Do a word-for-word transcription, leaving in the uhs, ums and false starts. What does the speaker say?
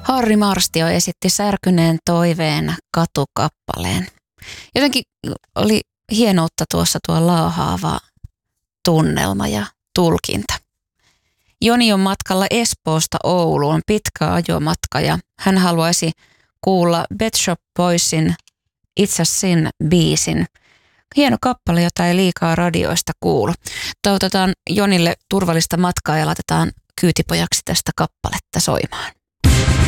Harri Marstio esitti särkyneen toiveen katukappaleen. Jotenkin oli hienoutta tuossa tuo laahaava tunnelma ja tulkinta. Joni on matkalla Espoosta Ouluun, pitkä ajomatka ja hän haluaisi kuulla Pet Shop Boysin It's a Sin -biisin. Hieno kappale, jota ei liikaa radioista kuulu. Toivotetaan Jonille turvallista matkaa ja laitetaan kyytipojaksi tästä kappaletta soimaan.